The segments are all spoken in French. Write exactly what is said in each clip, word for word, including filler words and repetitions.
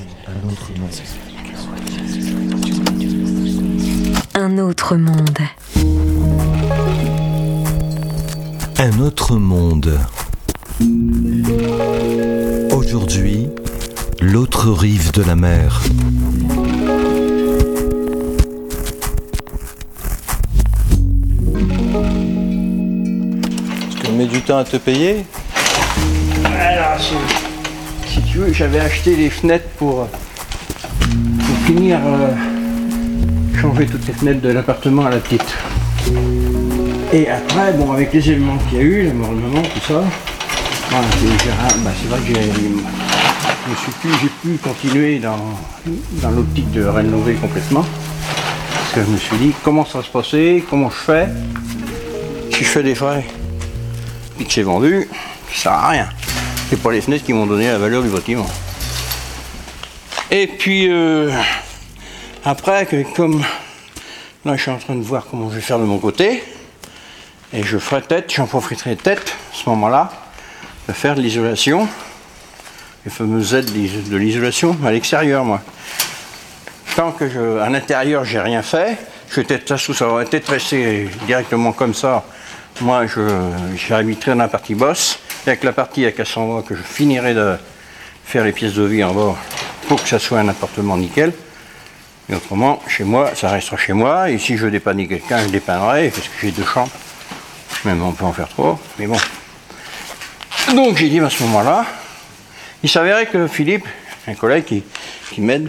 Un autre monde. Un autre monde. Un autre monde. Aujourd'hui, l'autre rive de la mer. Est-ce qu'on met du temps à te payer? Alors, si, si tu veux, j'avais acheté les fenêtres pour, pour finir euh, changer toutes les fenêtres de l'appartement à la petite. Et après, bon, avec les événements qu'il y a eu, les morts de maman, tout ça, voilà, c'est, bah, c'est vrai que j'ai, je me suis plus, j'ai pu continuer dans, dans l'optique de rénover complètement. Parce que je me suis dit, comment ça va se passer, comment je fais, si je fais des frais, puis que c'est vendu, ça sert à rien. C'est pas les fenêtres qui m'ont donné la valeur du bâtiment. Et puis euh, après, que, comme là je suis en train de voir comment je vais faire de mon côté, et je ferai peut-être, j'en profiterai peut-être à ce moment-là, de faire de l'isolation, les fameuses aides de l'isolation à l'extérieur, moi. Tant que je, à l'intérieur j'ai rien fait, je vais peut-être, ça aurait été resté directement comme ça. Moi, je, j'habiterai dans la partie bosse, et avec la partie à quatre cents voix que je finirai de faire les pièces de vie en bas pour que ça soit un appartement nickel. Et autrement, chez moi, ça restera chez moi. Et si je veux dépanner quelqu'un, je dépannerai, parce que j'ai deux chambres. Même on peut en faire trois, mais bon. Donc j'ai dit à ce moment-là, il s'avérait que Philippe, un collègue qui, qui m'aide,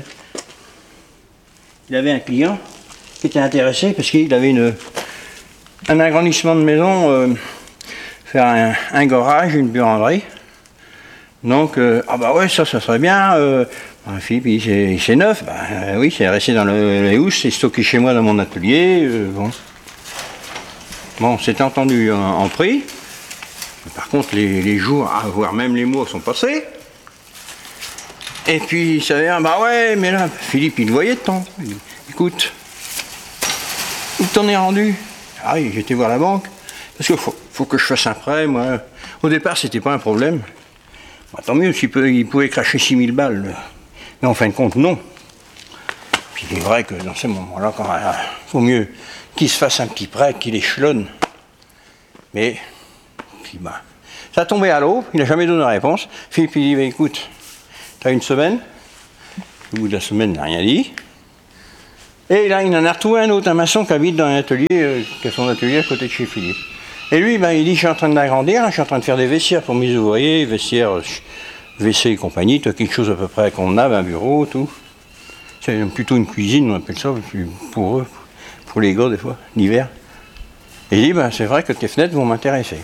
il avait un client qui était intéressé parce qu'il avait une, un agrandissement de maison, euh, faire un, un garage, une buanderie. Donc, euh, ah bah ouais, ça, ça serait bien. Euh, bah, Philippe, il, c'est, c'est neuf. Bah euh, oui, c'est resté dans le, les housses, c'est stocké chez moi dans mon atelier. Euh, bon. Bon, c'était entendu en, en prix. Par contre, les, les jours, voire même les mois sont passés. Et puis, il s'avère, bah ouais, mais là, Philippe, il le voyait de temps. Il dit, écoute, où t'en es rendu? Ah oui, j'étais voir la banque. Parce qu'il faut, faut que je fasse un prêt, moi. Au départ, c'était pas un problème. Bah, tant mieux, s'il peut, il pouvait cracher six mille balles. Là. Mais en fin de compte, non. Puis il est vrai que dans ces moments-là, quand il faut mieux qu'il se fasse un petit prêt, qu'il échelonne. Mais, puis bah, ça a tombé à l'eau, il n'a jamais donné de réponse. Philippe, il dit, bah, écoute, t'as une semaine. Au bout de la semaine, il n'a rien dit. Et là, il en a retrouvé un autre, un maçon qui habite dans un atelier, euh, qui a son atelier à côté de chez Philippe. Et lui, ben, il dit, je suis en train d'agrandir, je suis en train de faire des vestiaires pour mes ouvriers, vestiaires, W C et compagnie, tu as quelque chose à peu près convenable, un bureau, tout. C'est plutôt une cuisine, on appelle ça, pour eux, pour les gars, des fois, l'hiver. Et il dit, ben, c'est vrai que tes fenêtres vont m'intéresser.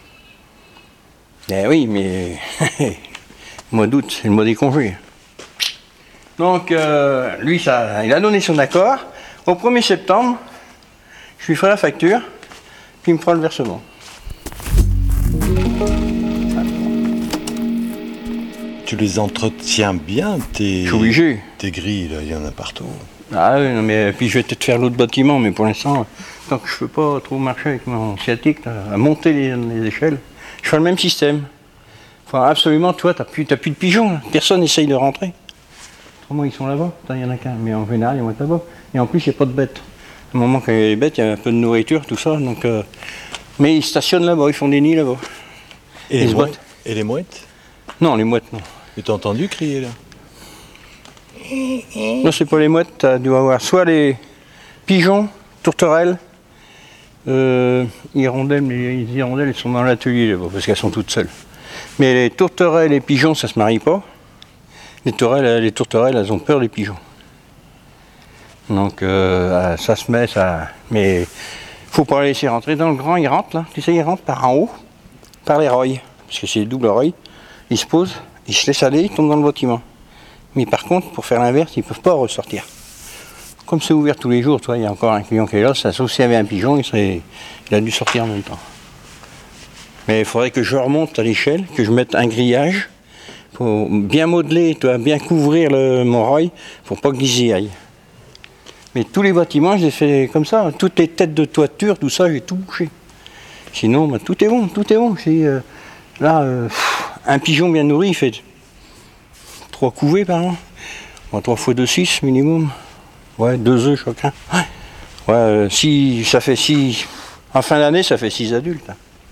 Eh oui, mais le mois d'août, c'est le mois des congés. Donc, euh, lui, ça, il a donné son accord. Au premier septembre, je lui ferai la facture, puis il me fera le versement. Tu les entretiens bien, tes, je suis obligé. Tes grilles, là, il y en a partout. Ah oui, non, mais puis je vais peut-être faire l'autre bâtiment, mais pour l'instant, tant que je ne peux pas trop marcher avec mon sciatique, là, à monter les, les échelles, je fais le même système. Enfin, absolument, toi, tu n'as plus, plus de pigeons, là. Personne n'essaye de rentrer. Autrement, ils sont là-bas, il n'y en a qu'un, mais en général, ils vont être là-bas. Et en plus, il n'y a pas de bêtes. À un moment, quand il y a les bêtes, il y a un peu de nourriture, tout ça, donc... Euh... Mais ils stationnent là-bas, ils font des nids là-bas. Et, les, mouettes. Et les mouettes? Non, les mouettes, non. Et t'as entendu crier, là? Non, c'est pas les mouettes, tu dois avoir soit les pigeons, tourterelles, euh, hirondelles, mais les hirondelles, elles sont dans l'atelier là-bas, parce qu'elles sont toutes seules. Mais les tourterelles et les pigeons, ça se marie pas. Les tourterelles, les tourterelles, elles ont peur des pigeons. Donc, euh, ça se met, ça... Mais faut pas les laisser rentrer dans le grand, ils rentrent, là. Tu sais, ils rentrent par en haut, par les roils, parce que c'est des doubles roils. Ils se posent, ils se laissent aller, ils tombent dans le bâtiment. Mais par contre, pour faire l'inverse, ils ne peuvent pas ressortir. Comme c'est ouvert tous les jours, toi, il y a encore un client qui est là, ça, sauf s'il y avait un pigeon, il, serait, il a dû sortir en même temps. Mais il faudrait que je remonte à l'échelle, que je mette un grillage, pour bien modeler, toi, bien couvrir le, mon roil, pour pas qu'ils y aillent. Mais tous les bâtiments, je les fais comme ça, toutes les têtes de toiture, tout ça, j'ai tout bouché. Sinon, bah, tout est bon, tout est bon. C'est, euh, là, euh, pff, un pigeon bien nourri, il fait trois couvées par an. Ouais, trois fois deux, six minimum. Ouais, deux œufs chacun. Ouais, ouais euh, si, ça fait six. En fin d'année, ça fait six adultes.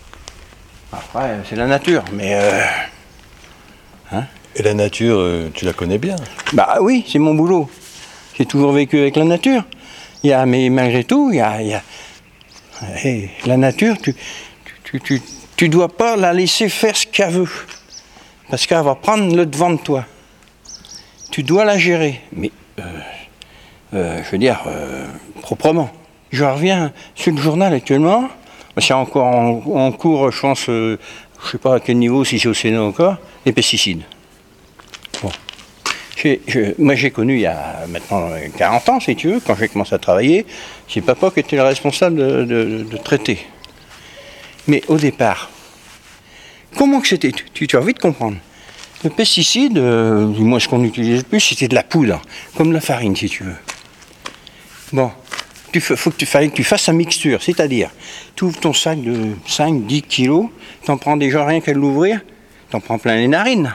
Après, c'est la nature, mais. Euh, hein Et la nature, euh, tu la connais bien? Bah oui, c'est mon boulot. J'ai toujours vécu avec la nature. Il y a, mais malgré tout, il y a. Il y a hey, la nature, tu, tu, tu, tu dois pas la laisser faire ce qu'elle veut. Parce qu'elle va prendre le devant de toi. Tu dois la gérer. Mais. Euh, Euh, je veux dire, euh, proprement. Je reviens sur le journal actuellement, c'est encore en, en cours, je pense, euh, je ne sais pas à quel niveau, si c'est au Sénat encore, les pesticides. Bon. J'ai, je, moi j'ai connu il y a maintenant quarante ans, si tu veux, quand j'ai commencé à travailler, c'est papa qui était le responsable de, de, de traiter. Mais au départ, comment que c'était, tu, tu as envie de comprendre. Le pesticide, euh, moi ce qu'on utilisait le plus, c'était de la poudre, comme la farine si tu veux. Bon, il faut que tu, fallait que tu fasses sa mixture, c'est-à-dire, tu ouvres ton sac de cinq dix kilos, tu en prends déjà rien qu'à l'ouvrir, tu en prends plein les narines.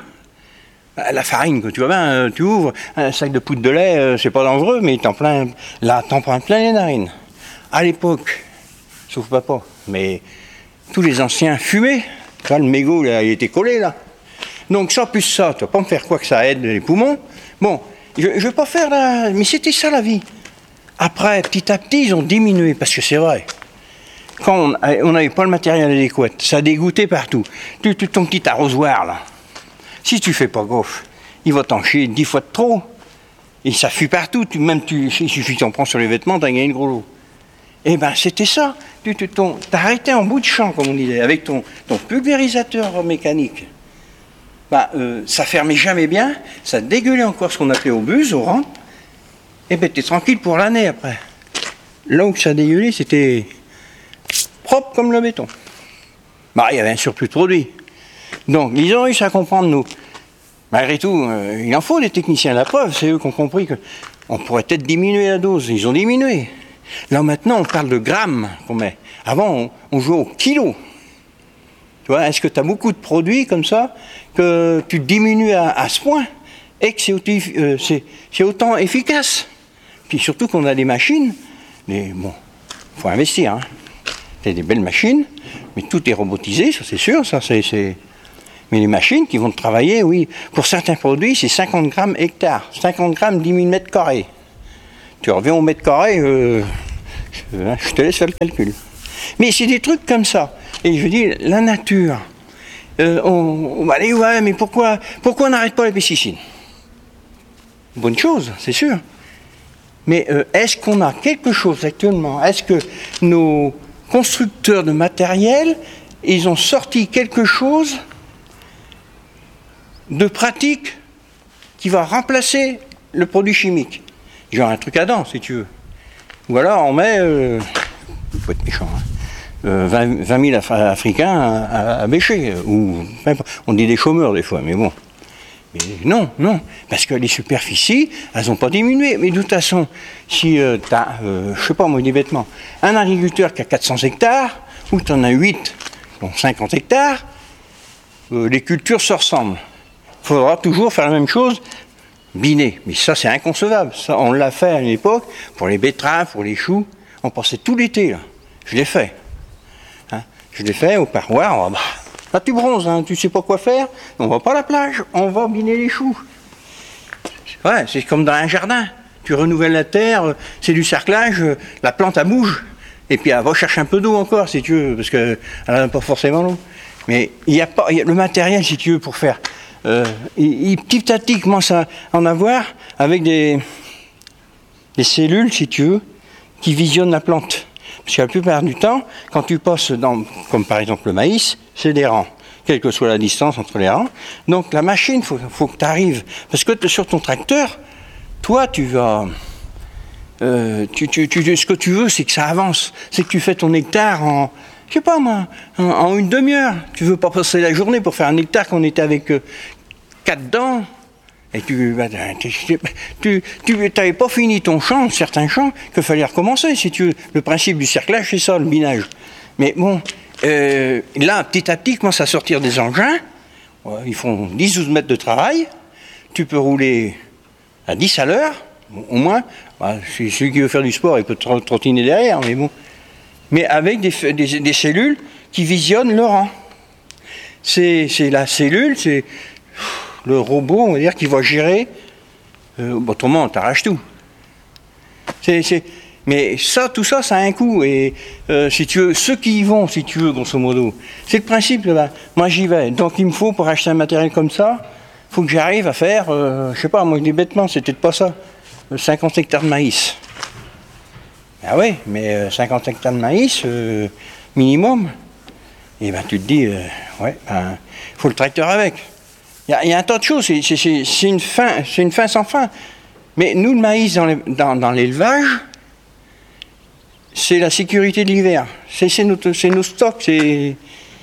La farine, tu vois bien, tu ouvres, un sac de poudre de lait, c'est pas dangereux, mais t'en plein, là, t'en prends plein les narines. À l'époque, sauf papa, mais tous les anciens fumaient, tu vois, le mégot, là, il était collé, là. Donc ça, plus ça, tu vas pas me faire quoi que ça aide les poumons. Bon, je ne vais pas faire la... Mais c'était ça la vie. Après, petit à petit, ils ont diminué, parce que c'est vrai. Quand on n'avait pas le matériel adéquat, ça dégoûtait partout. Tu, tu, ton petit arrosoir, là, si tu fais pas gaffe, il va t'en chier dix fois de trop. Et ça fuit partout. Tu, même, tu, il suffit que tu en prends sur les vêtements, tu as gagné le gros lot. Eh bien, c'était ça. Tu t'arrêtais en bout de champ, comme on disait, avec ton, ton pulvérisateur mécanique. Bah, euh, ça fermait jamais bien, ça dégueulait encore ce qu'on appelait au bus, au rang, et ben t'es tranquille pour l'année après. Là où ça dégueulait, c'était propre comme le béton. Bah, il y avait un surplus de produits. Donc, ils ont réussi à comprendre, nous. Malgré tout, euh, il en faut des techniciens. La preuve, c'est eux qui ont compris qu'on pourrait peut-être diminuer la dose. Ils ont diminué. Là, maintenant, on parle de grammes qu'on met. Avant, on, on jouait au kilo. Tu vois, est-ce que tu as beaucoup de produits comme ça que tu diminues à, à ce point et que c'est, euh, c'est, c'est autant efficace? Puis surtout qu'on a des machines, mais bon, il faut investir. Hein. C'est des belles machines, mais tout est robotisé, ça c'est sûr. Ça, c'est, c'est... Mais les machines qui vont travailler, oui, pour certains produits, c'est cinquante grammes hectare, cinquante grammes dix mille mètres carrés. Tu reviens au mètre carré, euh, je, je te laisse faire le calcul. Mais c'est des trucs comme ça. Et je dis, la nature, euh, on, on va aller, ouais, mais pourquoi, pourquoi on n'arrête pas les pesticides? Bonne chose, c'est sûr. Mais euh, est-ce qu'on a quelque chose actuellement? Est-ce que nos constructeurs de matériel, ils ont sorti quelque chose de pratique qui va remplacer le produit chimique? Genre un truc à dents, si tu veux. Ou alors on met, euh, il faut être méchant, hein, euh, vingt mille Africains à, à, à bêcher, ou on dit des chômeurs des fois, mais bon. Mais non, non, parce que les superficies, elles n'ont pas diminué. Mais de toute façon, si euh, tu as, euh, je sais pas moi, des vêtements, un agriculteur qui a quatre cents hectares, ou tu en as huit, donc cinquante hectares, euh, les cultures se ressemblent. Il faudra toujours faire la même chose, biner. Mais ça, c'est inconcevable. Ça, on l'a fait à une époque, pour les betteraves, pour les choux. On passait tout l'été, là. Je l'ai fait. Hein? Je l'ai fait au parloir. On va, bah, là, tu bronzes, hein, tu sais pas quoi faire. On va pas à la plage, on va biner les choux. Ouais, c'est comme dans un jardin. Tu renouvelles la terre, c'est du cerclage, la plante, elle bouge. Et puis, elle va chercher un peu d'eau encore, si tu veux, parce qu'elle n'a pas forcément l'eau. Mais il y a pas, y a le matériel, si tu veux, pour faire. Euh, il, il, petit à petit, commence à en avoir avec des, des cellules, si tu veux, qui visionnent la plante. Parce que la plupart du temps, quand tu passes dans, comme par exemple le maïs, c'est des rangs, quelle que soit la distance entre les rangs. Donc la machine, il faut, faut que tu arrives. Parce que sur ton tracteur, toi, tu vas... Euh, tu, tu, tu, ce que tu veux, c'est que ça avance. C'est que tu fais ton hectare en... Je sais pas moi, en, en une demi-heure. Tu veux pas passer la journée pour faire un hectare qu'on était avec euh, quatre dents. Et tu bah, tu tu t'avais pas fini ton champ, certains champs, qu'il fallait recommencer. Si tu veux. Le principe du cerclage, c'est ça, le binage. Mais bon, euh, là, petit à petit, commence à sortir des engins. Ouais, ils font dix douze mètres de travail. tu peux rouler à dix à l'heure, au moins. Bah, celui qui veut faire du sport, il peut trottiner derrière, mais bon. Mais avec des, des, des cellules qui visionnent le rang. C'est la cellule, c'est le robot, on va dire, qui va gérer. Euh, autrement, on t'arrache tout. C'est, c'est, mais ça, tout ça, ça a un coût. Et euh, si tu veux, ceux qui y vont, si tu veux, grosso modo, c'est le principe. Là, moi, j'y vais. Donc, il me faut, pour acheter un matériel comme ça, il faut que j'arrive à faire, euh, je sais pas, moi, je dis bêtement, c'est peut-être pas ça, cinquante hectares de maïs. Ah oui, mais euh, cinquante hectares de maïs, euh, minimum. Et ben, tu te dis, euh, ouais, ben, faut le tracteur avec. Il y, y a un tas de choses, c'est une fin, c'est une fin sans fin. Mais nous, le maïs dans l'élevage, dans, dans c'est la sécurité de l'hiver. C'est nos, nos stocks. C'est...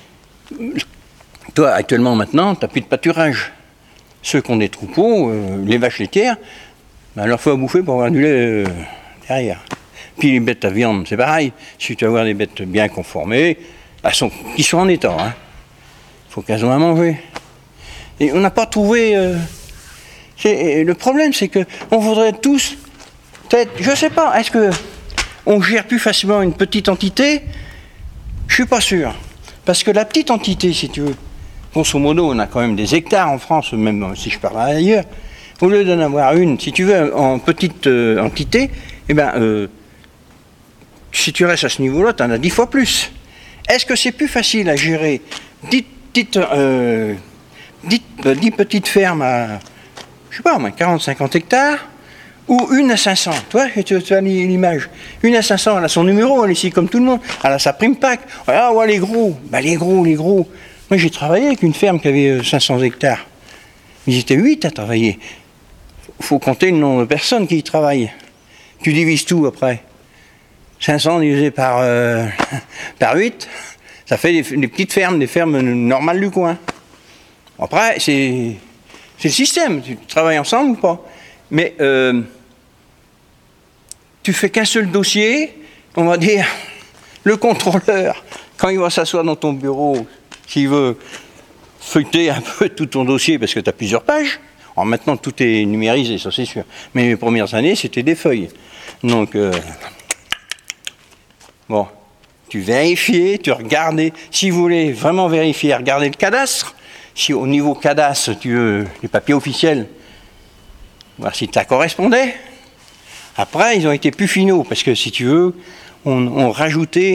Toi, actuellement, maintenant, tu n'as plus de pâturage. Ceux qui ont des troupeaux, euh, les vaches laitières, ben, leur faut à bouffer pour avoir du lait euh, derrière. Puis les bêtes à viande, c'est pareil. Si tu veux avoir des bêtes bien conformées, elles sont, qui sont en état, il hein. faut qu'elles ont à manger. Et on n'a pas trouvé... Euh, le problème, c'est qu'on voudrait tous, peut-être, je ne sais pas, est-ce qu'on gère plus facilement une petite entité? Je ne suis pas sûr. Parce que la petite entité, si tu veux, grosso modo, on a quand même des hectares en France, même si je parle ailleurs, au lieu d'en avoir une, si tu veux, en petite euh, entité, eh ben, euh, si tu restes à ce niveau-là, tu en as dix fois plus. Est-ce que c'est plus facile à gérer dix, dix, euh, dix, dix petites fermes à... je sais pas, moins quarante à cinquante hectares, ou une à cinq cents. Toi, tu, tu as l'image. Une à cinq cents, elle a son numéro, elle est ici comme tout le monde. Elle a sa prime pack. Ah ouais, les gros. Ben, les gros, les gros. Moi, j'ai travaillé avec une ferme qui avait cinq cents hectares. Ils étaient huit à travailler. Il faut compter le nombre de personnes qui y travaillent. Tu divises tout après. cinq cents divisé par, euh, par huit, ça fait des, des petites fermes, des fermes normales du coin. Après, c'est... c'est le système, tu travailles ensemble ou pas? Mais euh, tu fais qu'un seul dossier, on va dire, le contrôleur, quand il va s'asseoir dans ton bureau, s'il veut feuilleter un peu tout ton dossier, parce que tu as plusieurs pages, alors maintenant tout est numérisé, ça c'est sûr, mais les premières années c'était des feuilles. Donc, euh, bon, tu vérifiais, tu regardais, si vous voulez vraiment vérifier, regardez le cadastre. Si au niveau cadastre, tu veux, les papiers officiels, voir si ça correspondait. Après, ils ont été plus finaux, parce que si tu veux, on, on rajoutait